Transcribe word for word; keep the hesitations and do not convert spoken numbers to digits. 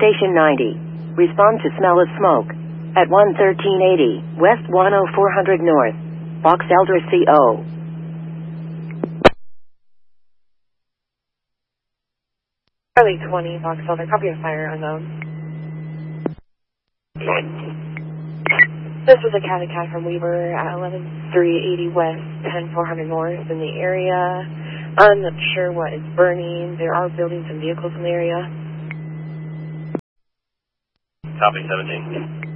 Station ninety. Respond to smell of smoke. At one thirteen eighty, West one oh four hundred North. Box Elder C O. Charlie twenty, Box Elder, copy of fire unknown. This was a cat a cat from Weber at eleven three eighty West, ten four hundred North in the area. I'm not sure what is burning. There are buildings and vehicles in the area. Copy seventeen.